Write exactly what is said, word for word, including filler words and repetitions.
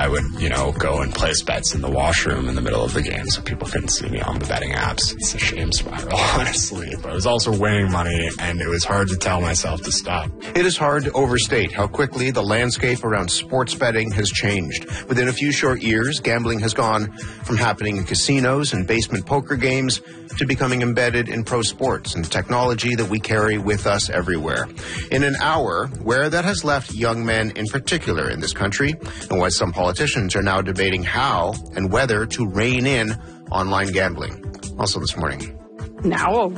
I would, you know, go and place bets in the washroom in the middle of the game so people couldn't see me on the betting apps. It's a shame spiral, honestly. But I was also winning money, and it was hard to tell myself to stop. It is hard to overstate how quickly the landscape around sports betting has changed. Within a few short years, gambling has gone from happening in casinos and basement poker games to becoming embedded in pro sports and technology that we carry with us everywhere. In an hour, where that has left young men in particular in this country, and why some politicians are now debating how and whether to rein in online gambling. Also this morning. Now